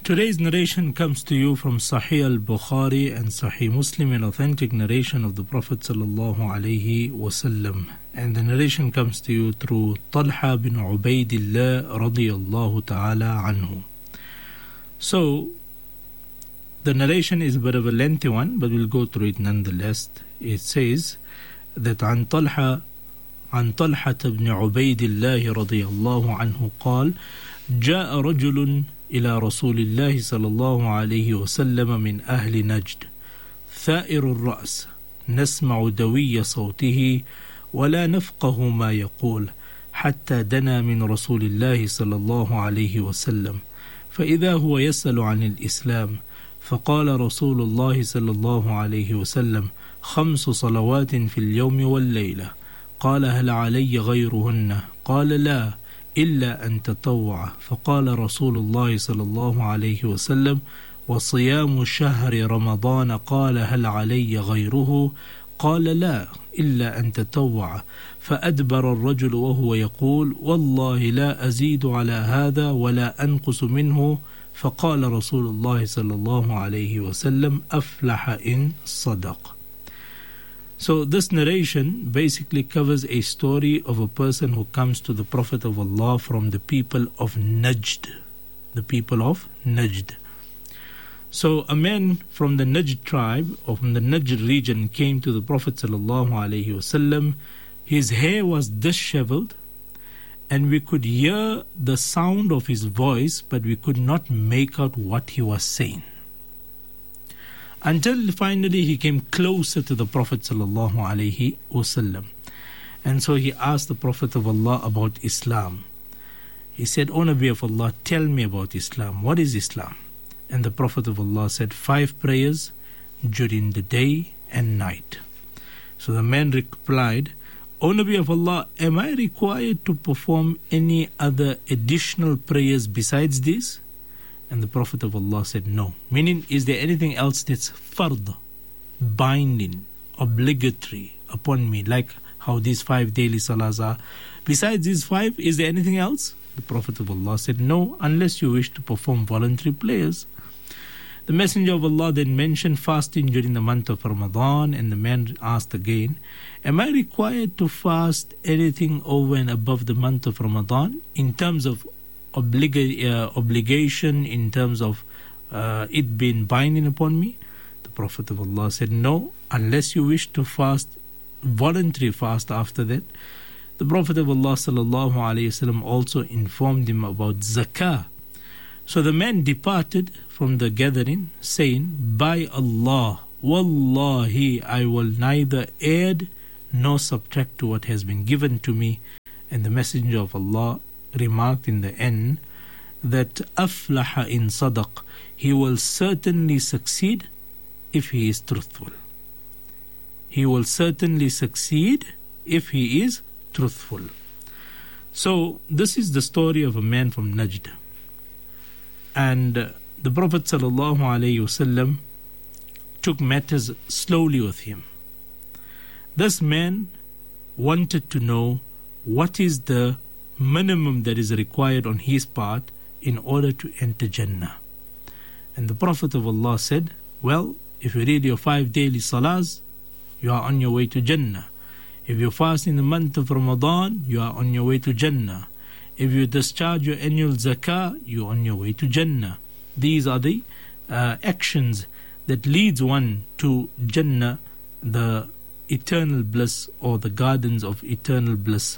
Today's narration comes to you from Sahih al-Bukhari and Sahih Muslim, an authentic narration of the Prophet sallallahu alaihi wasallam. And the narration comes to you through Talha bin Ubaidillah radiyallahu ta'ala anhu. So, the narration is a bit of a lengthy one, but we'll go through it nonetheless. It says that عن طلحة بن عبيد الله رضي الله عنه قال جاء رجل إلى رسول الله صلى الله عليه وسلم من أهل نجد ثائر الرأس نسمع دوي صوته ولا نفقه ما يقول حتى دنا من رسول الله صلى الله عليه وسلم فإذا هو يسأل عن الإسلام فقال رسول الله صلى الله عليه وسلم 5 صلوات في اليوم والليلة قال هل علي غيرهن قال لا إلا أن تطوع فقال رسول الله صلى الله عليه وسلم وصيام شهر رمضان قال هل علي غيره قال لا إلا أن تطوع فأدبر الرجل وهو يقول والله لا أزيد على هذا ولا أنقص منه فقال رسول الله صلى الله عليه وسلم أفلح إن صدق. So this narration basically covers a story of a person who comes to the Prophet of Allah from the people of Najd. The people of Najd. So a man from the Najd tribe or from the Najd region came to the Prophet sallallahu alaihi wasallam. His hair was disheveled and we could hear the sound of his voice, but we could not make out what he was saying. Until finally he came closer to the Prophet sallallahu alaihi wasallam. And so he asked the Prophet of Allah about Islam. He said, O Nabi of Allah, tell me about Islam. What is Islam? And the Prophet of Allah said, 5 prayers during the day and night. So the man replied, O Nabi of Allah, am I required to perform any other additional prayers besides this? And the Prophet of Allah said, no. Meaning, is there anything else that's fard, binding, obligatory upon me, like how these 5 daily salahs are? Besides these 5, is there anything else? The Prophet of Allah said, no, unless you wish to perform voluntary prayers. The Messenger of Allah then mentioned fasting during the month of Ramadan, and the man asked again, am I required to fast anything over and above the month of Ramadan in terms of obligation, in terms of it being binding upon me? The Prophet of Allah said, no, unless you wish to fast, voluntary fast after that. The Prophet of Allah sallallahu alaihi wasallam also informed him about zakah. So the man departed from the gathering, saying, by Allah, wallahi, I will neither add nor subtract to what has been given to me. And the Messenger of Allah remarked in the end that aflaha in sadaq, he will certainly succeed if he is truthful. He will certainly succeed if he is truthful. So this is the story of a man from Najd. And the Prophet sallallahu alaihi wasallam took matters slowly with him. This man wanted to know what is the minimum that is required on his part in order to enter Jannah. And the Prophet of Allah said, well, if you read your 5 daily salahs, you are on your way to Jannah. If you fast in the month of Ramadan, you are on your way to Jannah. If you discharge your annual zakah, you are on your way to Jannah. These are the actions that leads one to Jannah, the eternal bliss or the gardens of eternal bliss.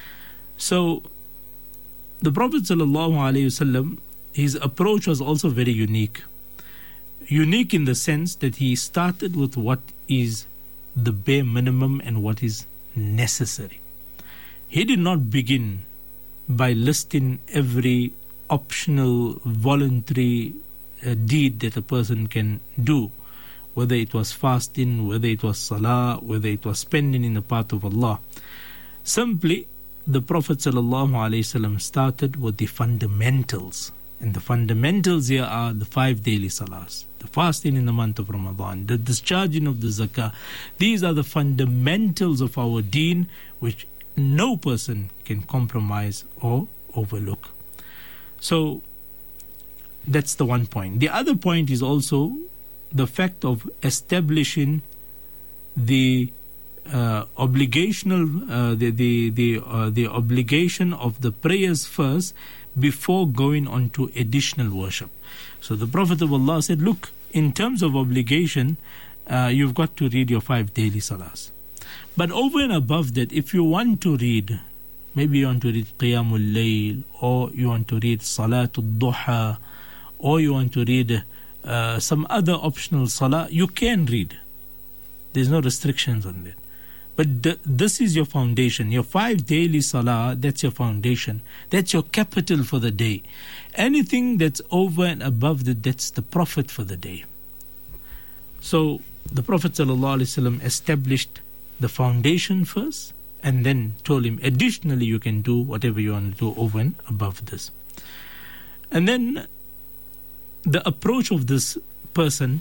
So the Prophet ﷺ, his approach was also very unique. Unique in the sense that he started with what is the bare minimum and what is necessary. He did not begin by listing every optional, voluntary deed that a person can do, whether it was fasting, whether it was salah, whether it was spending in the path of Allah. Simply, the Prophet ﷺ started with the fundamentals. And the fundamentals here are the 5 daily salahs, the fasting in the month of Ramadan, the discharging of the zakah. These are the fundamentals of our deen, which no person can compromise or overlook. So that's the one point. The other point is also the fact of establishing the obligational, the obligation of the prayers first before going on to additional worship. So the Prophet of Allah said, look, in terms of obligation, you've got to read your 5 daily salahs. But over and above that, if you want to read, maybe you want to read Qiyamul Layl, or you want to read Salatul Duha, or you want to read some other optional salah, you can read. There's no restrictions on that. But this is your foundation. Your 5 daily salah, that's your foundation. That's your capital for the day. Anything that's over and above that, that's the profit for the day. So the Prophet ﷺ established the foundation first, and then told him, additionally, you can do whatever you want to do over and above this. And then the approach of this person,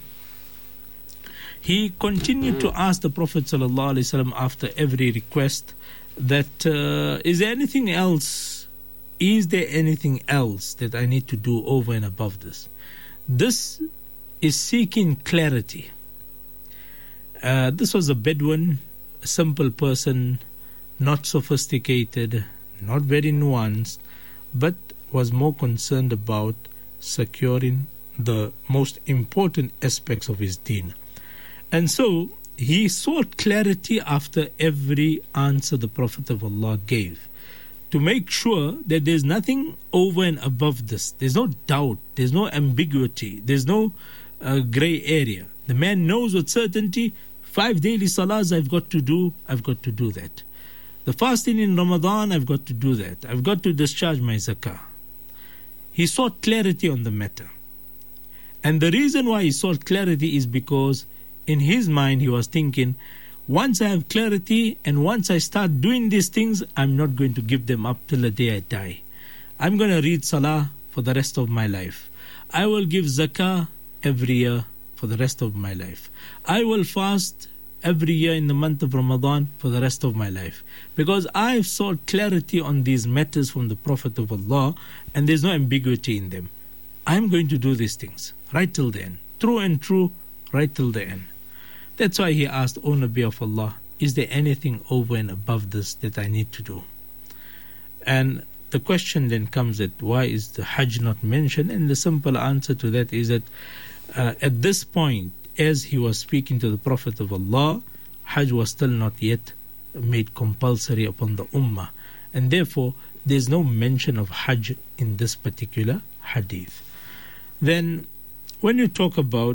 he continued to ask the Prophet ﷺ after every request that, is there anything else? Is there anything else that I need to do over and above this? This is seeking clarity. This was a Bedouin, a simple person, not sophisticated, not very nuanced, but was more concerned about securing the most important aspects of his deen. And so he sought clarity after every answer the Prophet of Allah gave, to make sure that there's nothing over and above this. There's no doubt, there's no ambiguity, there's no grey area. The man knows with certainty, 5 daily salahs I've got to do that. The fasting in Ramadan, I've got to do that. I've got to discharge my zakah. He sought clarity on the matter. And the reason why he sought clarity is because in his mind he was thinking, once I have clarity and once I start doing these things, I'm not going to give them up till the day I die. I'm going to read salah for the rest of my life. I will give zakah every year for the rest of my life. I will fast every year in the month of Ramadan for the rest of my life. Because I've sought clarity on these matters from the Prophet of Allah, and there's no ambiguity in them. I'm going to do these things right till the end. True and true, right till the end. That's why he asked, O Nabi of Allah, is there anything over and above this that I need to do? And the question then comes that why is the Hajj not mentioned? And the simple answer to that is that at this point, as he was speaking to the Prophet of Allah, Hajj was still not yet made compulsory upon the Ummah. And therefore, there's no mention of Hajj in this particular hadith. Then, when you talk about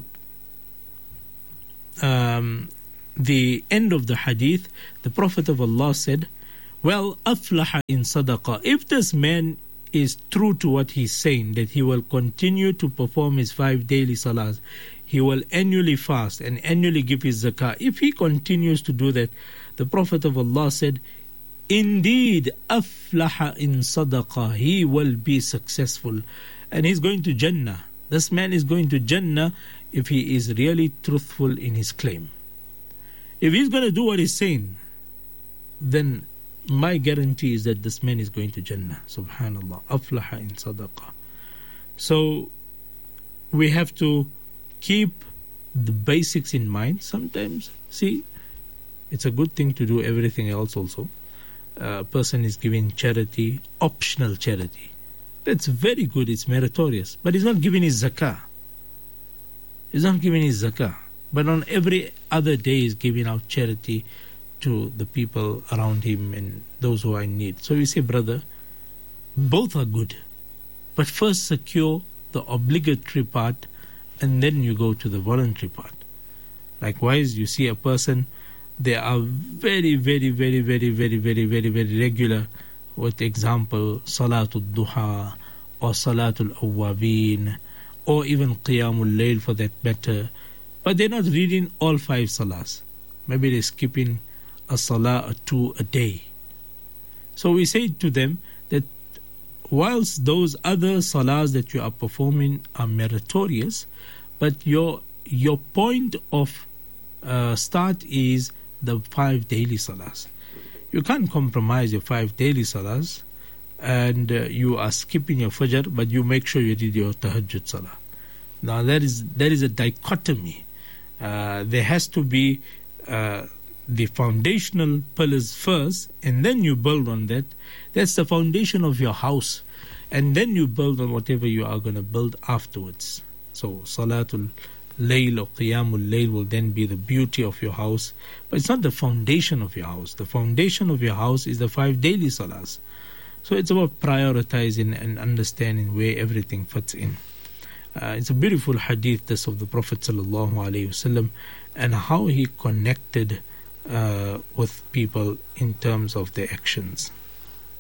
the end of the hadith, the Prophet of Allah said, well, aflaha in sadaqah. If this man is true to what he's saying, that he will continue to perform his 5 daily salahs, he will annually fast and annually give his zakah. If he continues to do that, the Prophet of Allah said, indeed, aflaha in sadaqah, he will be successful and he's going to Jannah. This man is going to Jannah if he is really truthful in his claim. If he's going to do what he's saying, then my guarantee is that this man is going to Jannah. Subhanallah. Aflaha in sadaqah. So we have to keep the basics in mind. Sometimes, see, it's a good thing to do everything else also. A person is giving charity, optional charity. That's very good, it's meritorious. But he's not giving his zakah. He's not giving his zakah. But on every other day he's giving out charity to the people around him and those who are in need. So we say, brother, both are good. But first secure the obligatory part and then you go to the voluntary part. Likewise, you see a person, they are very, very, very, very, very, very, very, very regular with example, Salatul Duha or Salatul Awwabin or even Qiyamul Layl for that matter. But they're not reading all 5 salahs. Maybe they're skipping a salah or 2 a day. So we say to them that whilst those other salahs that you are performing are meritorious, but your point of start is the 5 daily salahs. You can't compromise your 5 daily salahs and you are skipping your Fajr, but you make sure you read your Tahajjud Salah. Now there is a dichotomy. There has to be the foundational pillars first, and then you build on that. That's the foundation of your house, and then you build on whatever you are going to build afterwards. So Salatul Layl or Qiyamul Layl will then be the beauty of your house, but it's not the foundation of your house. The foundation of your house is the 5 daily Salahs. So it's about prioritizing and understanding where everything fits in. It's a beautiful hadith, this of the Prophet sallallahu alaihi wasallam, and how he connected with people in terms of their actions.